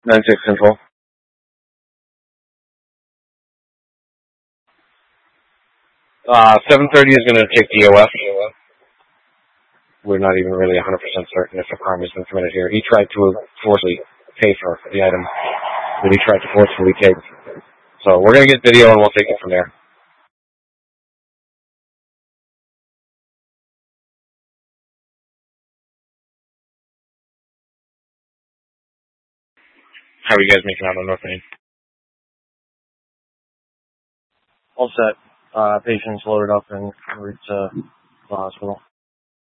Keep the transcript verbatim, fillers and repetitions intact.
nine six Control. Uh, seven thirty is going to take D O F. We're not even really one hundred percent certain if a crime has been committed here. He tried to forcibly pay for the item that he tried to forcefully take. So we're going to get video and we'll take it from there. How are you guys making out on North Main? All set. Uh, patients loaded up and moved to the hospital.